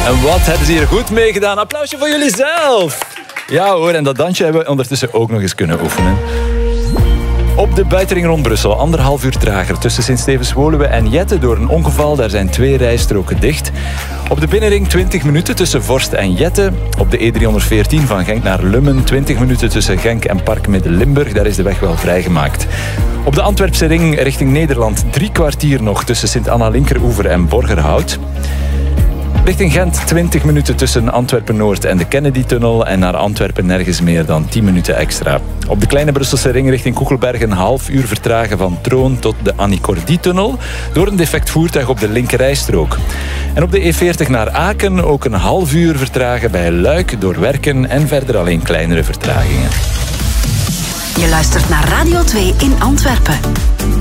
En wat hebben ze hier goed mee gedaan? Applausje voor jullie zelf. Ja hoor, en dat dansje hebben we ondertussen ook nog eens kunnen oefenen. Op de buitenring rond Brussel, 1,5 uur trager tussen Sint-Stevens-Woluwe en Jette door een ongeval. Daar zijn 2 rijstroken dicht. Op de binnenring 20 minuten tussen Vorst en Jette. Op de E314 van Genk naar Lummen 20 minuten tussen Genk en Park Midden-Limburg. Daar is de weg wel vrijgemaakt. Op de Antwerpse ring richting Nederland 3 kwartier nog tussen Sint-Anna-Linkeroever en Borgerhout. Richting Gent 20 minuten tussen Antwerpen-Noord en de Kennedy-tunnel. En naar Antwerpen nergens meer dan 10 minuten extra. Op de kleine Brusselse ring richting Koekelberg een half uur vertragen van Troon tot de Annie-Cordy-tunnel. Door een defect voertuig op de linkerrijstrook. En op de E40 naar Aken ook een half uur vertragen bij Luik door werken. En verder alleen kleinere vertragingen. Je luistert naar Radio 2 in Antwerpen.